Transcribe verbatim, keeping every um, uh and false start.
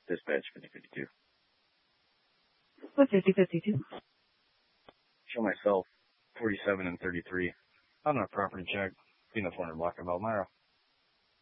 Dispatch fifty fifty-two. What fifty fifty-two? Show myself forty-seven and thirty-three. I'm on a property check. Being the four hundred block of Elmira.